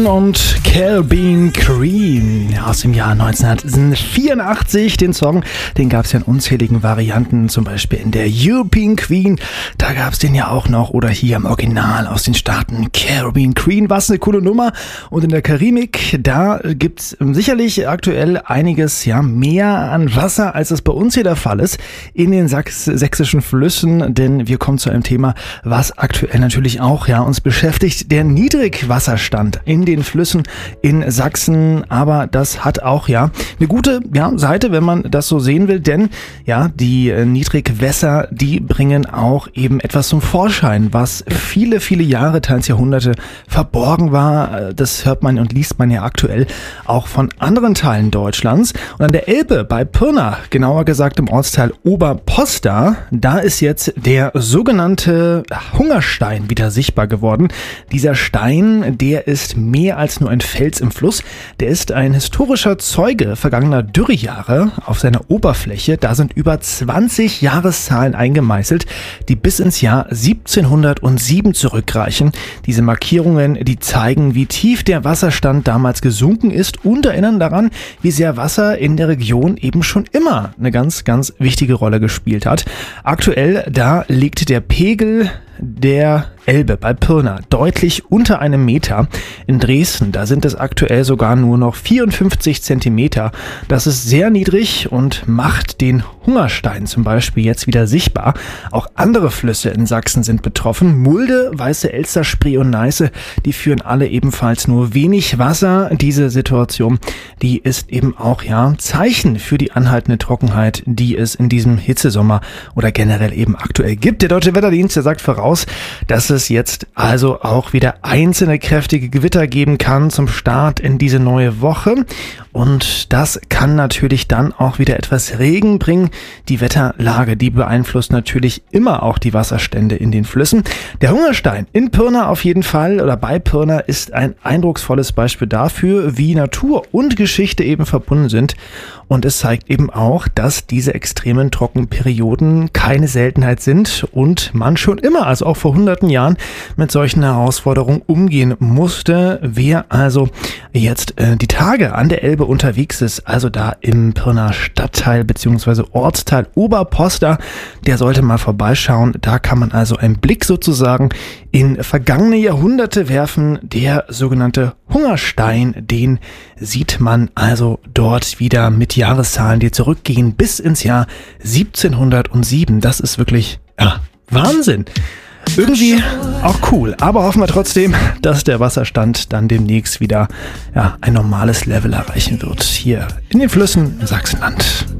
Und Calvin Cream aus dem Jahr 1984. Den Song, den gab es ja in unzähligen Varianten, zum Beispiel in der European Queen. Da gab es den ja auch noch, oder hier im Original aus den Staaten Calvin Cream. Was eine coole Nummer. Und in der Karimik, da gibt's sicherlich aktuell einiges mehr an Wasser, als es bei uns hier der Fall ist, in den sächsischen Flüssen. Denn wir kommen zu einem Thema, was aktuell natürlich auch uns beschäftigt. Der Niedrigwasserstand in den Flüssen in Sachsen, aber das hat auch eine gute Seite, wenn man das so sehen will, denn die Niedrigwässer, die bringen auch eben etwas zum Vorschein, was viele, viele Jahre, teils Jahrhunderte verborgen war. Das hört man und liest man ja aktuell auch von anderen Teilen Deutschlands. Und an der Elbe bei Pirna, genauer gesagt im Ortsteil Oberposta, da ist jetzt der sogenannte Hungerstein wieder sichtbar geworden. Dieser Stein, der ist mehr als nur ein Fels im Fluss. Der ist ein historischer Zeuge vergangener Dürrejahre auf seiner Oberfläche. Da sind über 20 Jahreszahlen eingemeißelt, die bis ins Jahr 1707 zurückreichen. Diese Markierungen, die zeigen, wie tief der Wasserstand damals gesunken ist und erinnern daran, wie sehr Wasser in der Region eben schon immer eine ganz, ganz wichtige Rolle gespielt hat. Aktuell, da liegt der Pegel der Elbe bei Pirna deutlich unter einem Meter. In Dresden, da sind es aktuell sogar nur noch 54 Zentimeter. Das ist sehr niedrig und macht den Hungerstein zum Beispiel jetzt wieder sichtbar. Auch andere Flüsse in Sachsen sind betroffen. Mulde, Weiße Elster, Spree und Neiße, die führen alle ebenfalls nur wenig Wasser. Diese Situation, die ist eben auch Zeichen für die anhaltende Trockenheit, die es in diesem Hitzesommer oder generell eben aktuell gibt. Der Deutsche Wetterdienst, der sagt voraus, dass es jetzt also auch wieder einzelne kräftige Gewitter geben kann zum Start in diese neue Woche. Und das kann natürlich dann auch wieder etwas Regen bringen. Die Wetterlage, die beeinflusst natürlich immer auch die Wasserstände in den Flüssen. Der Hungerstein in Pirna auf jeden Fall oder bei Pirna ist ein eindrucksvolles Beispiel dafür, wie Natur und Geschichte eben verbunden sind. Und es zeigt eben auch, dass diese extremen Trockenperioden keine Seltenheit sind und man schon immer, also auch vor hunderten Jahren, mit solchen Herausforderungen umgehen musste. Wer also jetzt die Tage an der Elbe unterwegs ist, also da im Pirna Stadtteil bzw. Ortsteil Oberposta, der sollte mal vorbeischauen. Da kann man also einen Blick sozusagen in vergangene Jahrhunderte werfen. Der sogenannte Hungerstein, den sieht man also dort wieder mit Jahreszahlen, die zurückgehen bis ins Jahr 1707. Das ist wirklich Wahnsinn. Irgendwie auch cool, aber hoffen wir trotzdem, dass der Wasserstand dann demnächst wieder ein normales Level erreichen wird hier in den Flüssen in Sachsenland.